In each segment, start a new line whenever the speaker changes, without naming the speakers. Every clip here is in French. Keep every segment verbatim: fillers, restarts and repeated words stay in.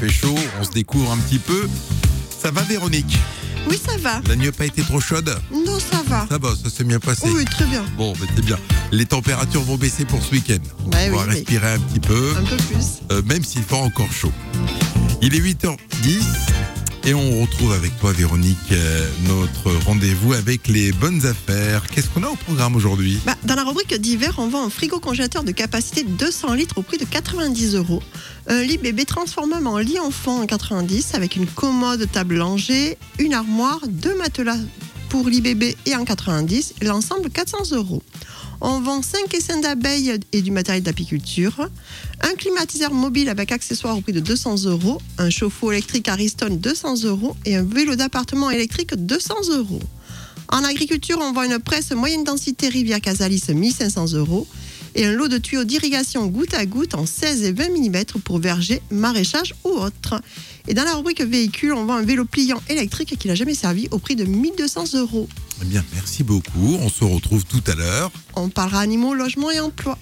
fait chaud, on se découvre un petit peu. Ça va, Véronique?
Oui, ça va.
La nuit n'a pas été trop chaude?
Non, ça va.
Ça va, ça s'est bien passé.
Oui, très bien.
Bon, ben, c'est bien. Les températures vont baisser pour ce week-end.
Bah,
on va
oui,
respirer un petit peu,
un peu plus.
euh, même s'il fait encore chaud. Il est huit heures dix et on retrouve avec toi, Véronique, euh, notre rendez-vous avec les bonnes affaires. Qu'est-ce qu'on a au programme aujourd'hui?
Bah, dans la rubrique d'hiver, on vend un frigo congélateur de capacité deux cents litres au prix de quatre-vingt-dix euros. Un lit bébé transformable en lit enfant en quatre-vingt-dix avec une commode table langée, une armoire, deux matelas pour lit bébé et en quatre-vingt-dix. L'ensemble quatre cents euros. On vend cinq essaims d'abeilles et du matériel d'apiculture, un climatiseur mobile avec accessoires au prix de deux cents euros, un chauffe-eau électrique Ariston deux cents euros et un vélo d'appartement électrique deux cents euros. En agriculture, on vend une presse moyenne densité Rivière Casalis mille cinq cents euros et un lot de tuyaux d'irrigation goutte à goutte en seize et vingt millimètres pour verger, maraîchage ou autre. Et dans la rubrique véhicule, on vend un vélo pliant électrique qui n'a jamais servi au prix de mille deux cents euros.
Eh bien, merci beaucoup. On se retrouve tout à l'heure.
On parlera animaux, logement et emploi.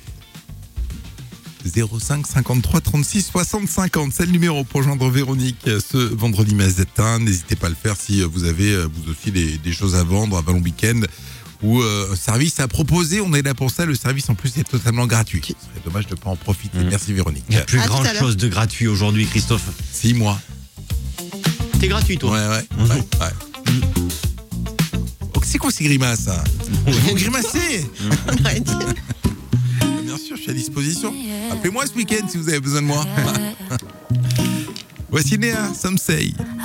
zéro cinq cinquante-trois trente-six soixante cinquante, c'est le numéro pour joindre Véronique ce vendredi matin. N'hésitez pas à le faire si vous avez vous aussi des, des choses à vendre, un ballon week-end ou euh, un service à proposer. On est là pour ça. Le service en plus est totalement gratuit. Ce serait dommage de ne pas en profiter. Mmh. Merci Véronique.
Il n'y a plus
À
grand chose de gratuit aujourd'hui, Christophe.
Six mois.
T'es gratuit, toi?
Ouais, ouais.
Mmh.
ouais, ouais. Mmh. Oh, c'est quoi ces grimaces, hein? Vous grimacez? Bien sûr, je suis à disposition. Appelez-moi ce week-end si vous avez besoin de moi. Voici Néa, Some Say.